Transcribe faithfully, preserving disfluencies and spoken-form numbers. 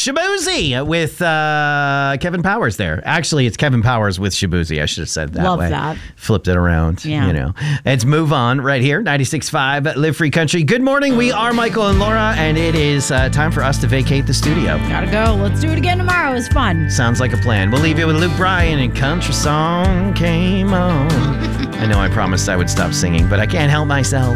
Shaboozey with uh, Kevin Powers there. Actually, it's Kevin Powers with Shaboozey. I should have said that Love way. that. Flipped it around. Yeah. You know. Let's move on right here. ninety-six point five Live Free Country. Good morning. We are Michael and Laura, and it is uh, time for us to vacate the studio. Gotta go. Let's do it again tomorrow. It was fun. Sounds like a plan. We'll leave you with Luke Bryan and Country Song Came On. I know I promised I would stop singing, but I can't help myself.